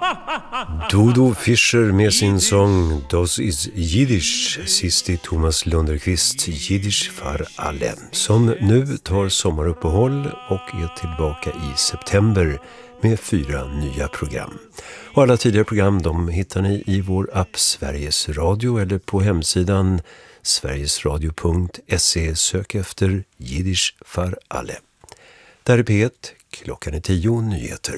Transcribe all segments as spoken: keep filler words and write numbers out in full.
Dodo Fischer med sin sång Das ist Jiddisch, sist i Thomas Lunderqvists Jiddisch för alle, som nu tar sommaruppehåll och är tillbaka i september med fyra nya program. Och alla tidigare program de hittar ni i vår app Sveriges Radio eller på hemsidan sverigesradio punkt se. Sök efter Jiddisch för alle. Där är P ett, klockan är tio, nyheter.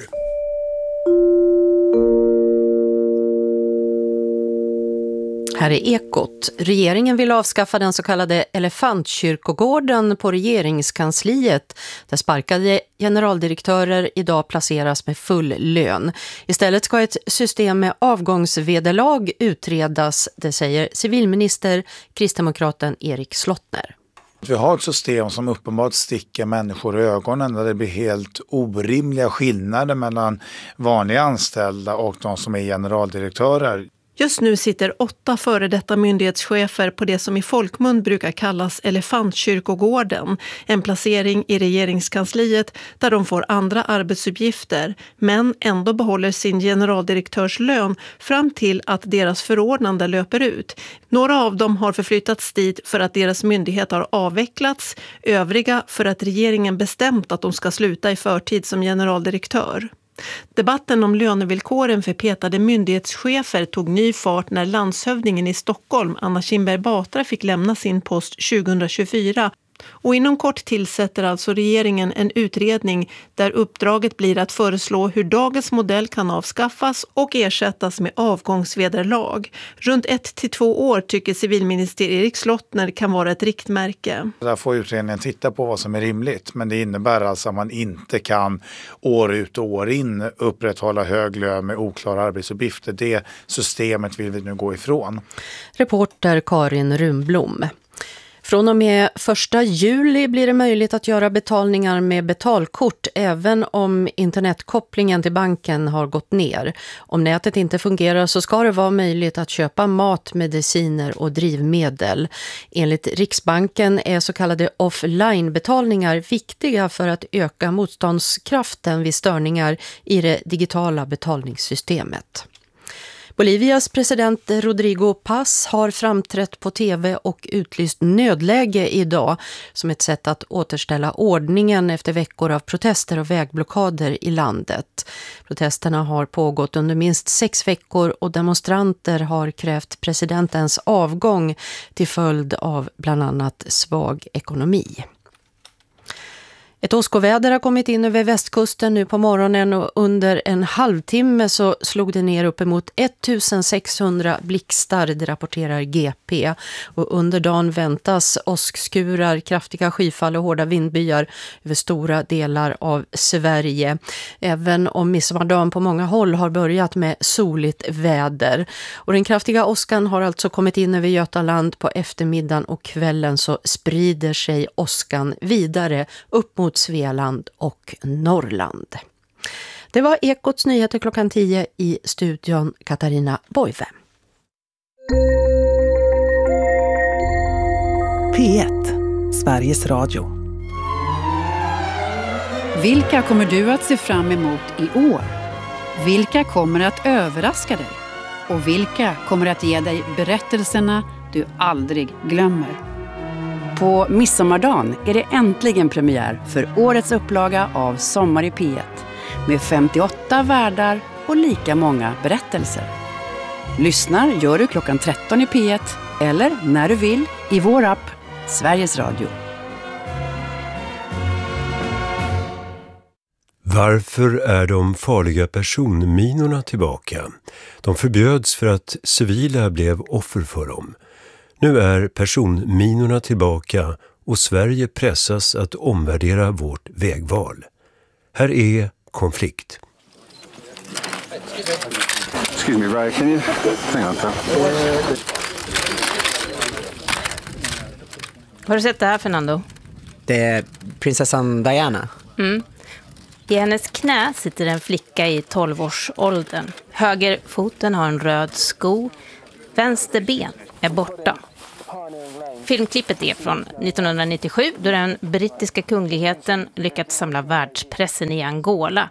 Här är Ekot. Regeringen vill avskaffa den så kallade elefantkyrkogården på regeringskansliet, där sparkade generaldirektörer idag placeras med full lön. Istället ska ett system med avgångsvederlag utredas, det säger civilminister kristdemokraten Erik Slottner. Vi har ett system som uppenbart sticker människor i ögonen där det blir helt orimliga skillnader mellan vanliga anställda och de som är generaldirektörer. Just nu sitter åtta före detta myndighetschefer på det som i folkmun brukar kallas elefantkyrkogården, en placering i regeringskansliet där de får andra arbetsuppgifter men ändå behåller sin generaldirektörslön fram till att deras förordnande löper ut. Några av dem har förflyttats dit för att deras myndighet har avvecklats, övriga för att regeringen bestämt att de ska sluta i förtid som generaldirektör. Debatten om lönevillkoren för petade myndighetschefer tog ny fart när landshövdingen i Stockholm, Anna Kinberg Batra, fick lämna sin post tjugohundratjugofyra. Och inom kort tillsätter alltså regeringen en utredning där uppdraget blir att föreslå hur dagens modell kan avskaffas och ersättas med avgångsvederlag. Runt ett till två år tycker civilminister Erik Slottner kan vara ett riktmärke. Där får utredningen titta på vad som är rimligt, men det innebär alltså att man inte kan år ut och år in upprätthålla hög lön med oklara arbetsuppgifter. Det systemet vill vi nu gå ifrån. Reporter Karin Rumblom. Från och med första juli blir det möjligt att göra betalningar med betalkort även om internetkopplingen till banken har gått ner. Om nätet inte fungerar så ska det vara möjligt att köpa mat, mediciner och drivmedel. Enligt Riksbanken är så kallade offline-betalningar viktiga för att öka motståndskraften vid störningar i det digitala betalningssystemet. Bolivias president Rodrigo Paz har framträtt på tv och utlyst nödläge idag som ett sätt att återställa ordningen efter veckor av protester och vägblockader i landet. Protesterna har pågått under minst sex veckor och demonstranter har krävt presidentens avgång till följd av bland annat svag ekonomi. Ett åskoväder har kommit in över västkusten nu på morgonen och under en halvtimme så slog det ner uppemot sextonhundra blixtar, det rapporterar G P. Och under dagen väntas åskskurar, kraftiga skyfall och hårda vindbyar över stora delar av Sverige. Även om midsommardagen på många håll har börjat med soligt väder. Och den kraftiga åskan har alltså kommit in över Götaland. På eftermiddagen och kvällen så sprider sig åskan vidare upp mot Svealand och Norrland. Det var Ekots nyheter klockan tio, i studion Katarina Boive. P ett, Sveriges Radio. Vilka kommer du att se fram emot i år? Vilka kommer att överraska dig? Och vilka kommer att ge dig berättelserna du aldrig glömmer? På midsommardagen är det äntligen premiär för årets upplaga av Sommar i P ett med femtioåtta värdar och lika många berättelser. Lyssnar gör du klockan tretton i P ett eller när du vill i vår app Sveriges Radio. Varför är de farliga personminorna tillbaka? De förbjöds för att civila blev offer för dem. Nu är personminorna tillbaka och Sverige pressas att omvärdera vårt vägval. Här är konflikt. Excuse me, Ryan, can you hang on, pal? Har du sett det här, Fernando? Det är prinsessan Diana. Mm. I hennes knä sitter en flicka i tolvårsåldern. Högerfoten har en röd sko. Vänster ben är borta. Filmklippet är från nittonhundranittiosju då den brittiska kungligheten lyckats samla världspressen i Angola.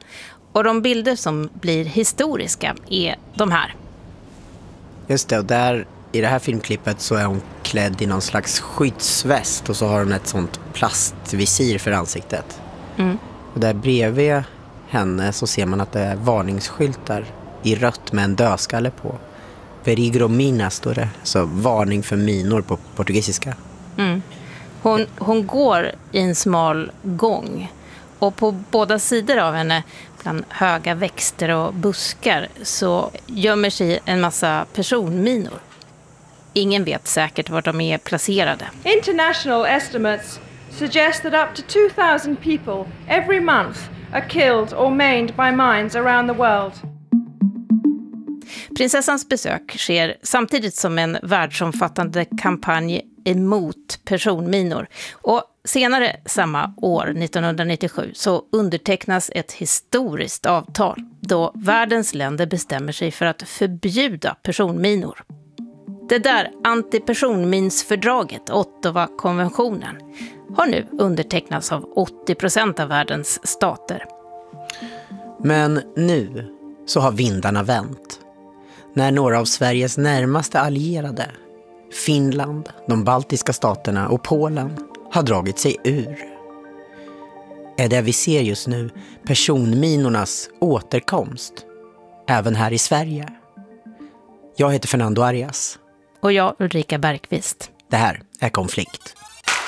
Och de bilder som blir historiska är de här. Just det, och där i det här filmklippet så är hon klädd i någon slags skyddsväst och så har hon ett sånt plastvisir för ansiktet. Mm. Och där bredvid henne så ser man att det är varningsskyltar i rött med en dödskalle på. Perigo mina står det, så varning för minor på portugisiska. Mm. Hon, hon går i en smal gång och på båda sidor av henne, bland höga växter och buskar, så gömmer sig en massa personminor. Ingen vet säkert var de är placerade. International estimates suggest that up to two thousand people every month are killed or maimed by mines around the world. Prinsessans besök sker samtidigt som en världsomfattande kampanj emot personminor. Och senare samma år, nittonhundranittiosju, så undertecknas ett historiskt avtal då världens länder bestämmer sig för att förbjuda personminor. Det där antipersonminsfördraget, Ottawa-konventionen, har nu undertecknats av åttio procent av världens stater. Men nu så har vindarna vänt. När några av Sveriges närmaste allierade, Finland, de baltiska staterna och Polen, har dragit sig ur. Är det vi ser just nu personminornas återkomst, även här i Sverige? Jag heter Fernando Arias. Och jag, Ulrika Bergqvist. Det här är Konflikt.